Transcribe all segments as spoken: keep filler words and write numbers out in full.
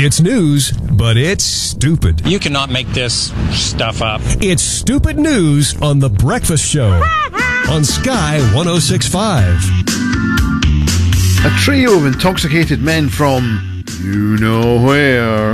It's news, but it's stupid. You cannot make this stuff up. It's stupid news on The Breakfast Show on Sky one oh six point five. A trio of intoxicated men from you know where,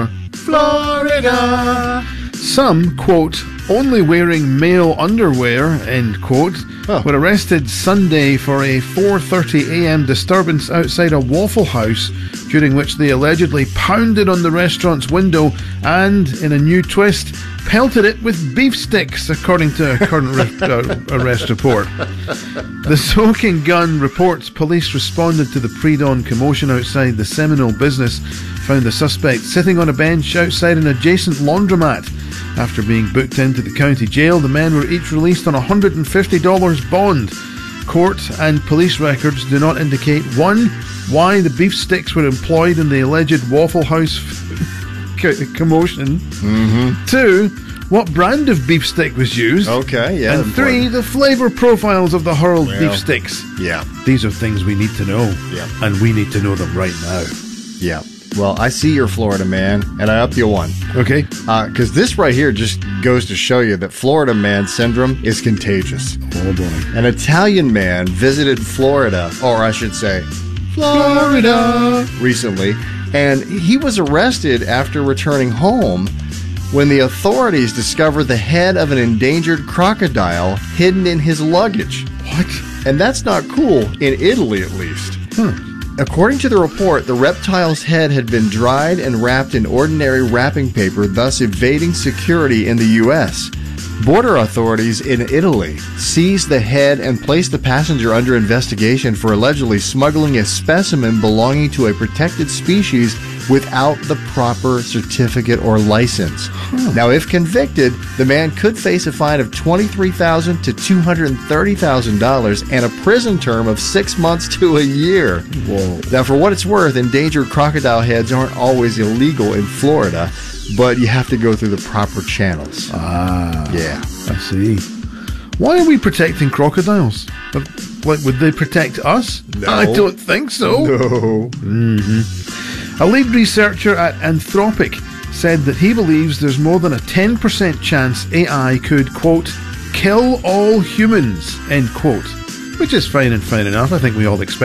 Florida. Some, quote, only wearing male underwear, end quote, oh. were arrested Sunday for a four thirty a.m. disturbance outside a Waffle House, during which they allegedly pounded on the restaurant's window and, in a new twist, pelted it with beef sticks, according to a current re- uh, arrest report. The Smoking Gun reports police responded to the pre-dawn commotion outside the Seminole business, found the suspect sitting on a bench outside an adjacent laundromat. After being booked into the county jail, the men were each released on a one hundred fifty dollars bond. Court and police records do not indicate, one, why the beef sticks were employed in the alleged Waffle House commotion. Mm-hmm. Two, what brand of beef stick was used. Okay, yeah. And important. Three, the flavour profiles of the hurled well, beef sticks. Yeah. These are things we need to know. Yeah. And we need to know them right now. Yeah. Well, I see you're Florida man, and I up you one. Okay. Because uh, this right here just goes to show you that Florida man syndrome is contagious. Oh, boy. An Italian man visited Florida, or I should say, Florida, recently, and he was arrested after returning home when the authorities discovered the head of an endangered crocodile hidden in his luggage. What? And that's not cool, in Italy at least. Hmm. According to the report, the reptile's head had been dried and wrapped in ordinary wrapping paper, thus evading security in the U S. Border authorities in Italy seized the head and placed the passenger under investigation for allegedly smuggling a specimen belonging to a protected species without the proper certificate or license. Huh. Now, if convicted, the man could face a fine of twenty-three thousand dollars to two hundred thirty thousand dollars and a prison term of six months to a year. Whoa. Now, for what it's worth, endangered crocodile heads aren't always illegal in Florida, but you have to go through the proper channels. Ah. Yeah. I see. Why are we protecting crocodiles? Like, would they protect us? No. I don't think so. No. Mm-hmm. A lead researcher at Anthropic said that he believes there's more than a ten percent chance A I could, quote, kill all humans, end quote. Which is fine and fine enough. I think we all expect